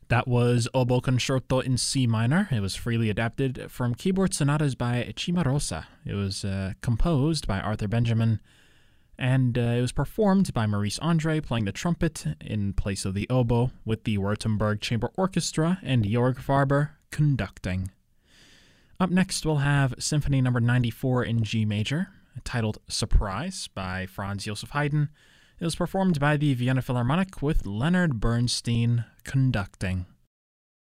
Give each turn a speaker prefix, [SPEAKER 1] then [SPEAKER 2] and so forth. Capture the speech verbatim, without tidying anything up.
[SPEAKER 1] That was Oboe Concerto in C minor. It was freely adapted from keyboard sonatas by Cimarosa. It was uh, composed by Arthur Benjamin, and uh, it was performed by Maurice Andre playing the trumpet in place of the oboe, with the Württemberg Chamber Orchestra and Jörg Farber conducting. Up next, we'll have Symphony Number ninety-four in G major, titled Surprise by Franz Joseph Haydn. It was performed by the Vienna Philharmonic with Leonard Bernstein conducting.